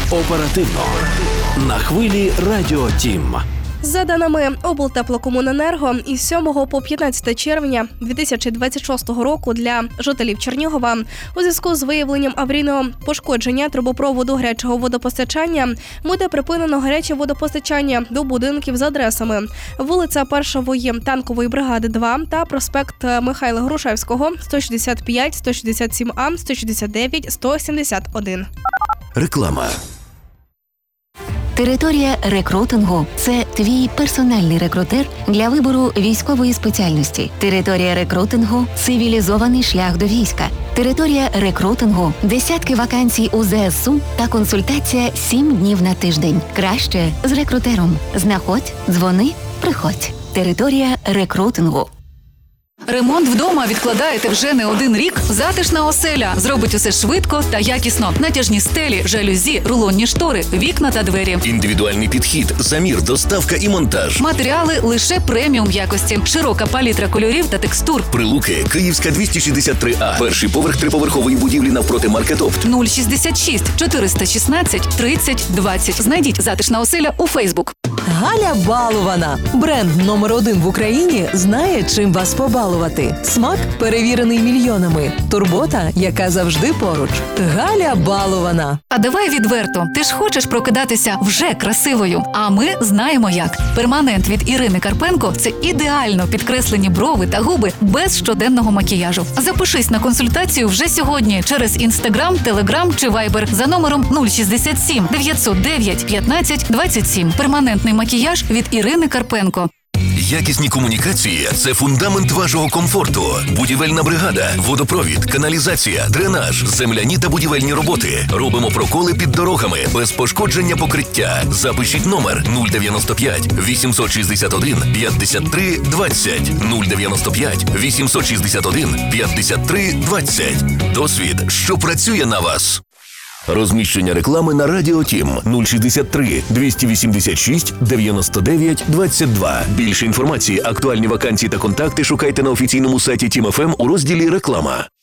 Оперативно. На хвилі Радіо Тім. За даними облтеплокомуненерго, із 7 по 15 червня 2026 року для жителів Чернігова у зв'язку з виявленням аварійного пошкодження трубопроводу гарячого водопостачання буде припинено гаряче водопостачання до будинків за адресами: вулиця 1-ї танкової бригади 2 та проспект Михайла Грушевського, 165, 167А, 169, 171. Реклама. Територія рекрутингу – це твій персональний рекрутер для вибору військової спеціальності. Територія рекрутингу – цивілізований шлях до війська. Територія рекрутингу – десятки вакансій у ЗСУ та консультація 7 днів на тиждень. Краще з рекрутером. Знаходь, дзвони, приходь. Територія рекрутингу. Ремонт вдома відкладаєте вже не один рік? Затишна оселя зробить усе швидко та якісно. Натяжні стелі, жалюзі, рулонні штори, вікна та двері. Індивідуальний підхід, замір, доставка і монтаж. Матеріали лише преміум якості. Широка палітра кольорів та текстур. Прилуки, Київська 263А. Перший поверх триповерхової будівлі навпроти Маркетопт. 066 416 30 20. Знайдіть затишна оселя у Фейсбук. Галя Балована. Бренд номер 1 в Україні знає, чим вас побалувати. Смак, перевірений мільйонами. Турбота, яка завжди поруч. Галя Балована. А давай відверто. Ти ж хочеш прокидатися вже красивою. А ми знаємо як. Перманент від Ірини Карпенко – це ідеально підкреслені брови та губи без щоденного макіяжу. Запишись на консультацію вже сьогодні через Інстаграм, Телеграм чи Вайбер за номером 067 909 15 27. Перманентний макіяж від Ірини Карпенко. Якісні комунікації – це фундамент вашого комфорту. Будівельна бригада, водопровід, каналізація, дренаж, земляні та будівельні роботи. Робимо проколи під дорогами без пошкодження покриття. Запишіть номер 095 861 53 20. 095 861 53 20. Досвід, що працює на вас. Розміщення реклами на Радіо Тім 063 286 99 22. Більше інформації, актуальні вакансії та контакти шукайте на офіційному сайті Тім ФМ у розділі «Реклама».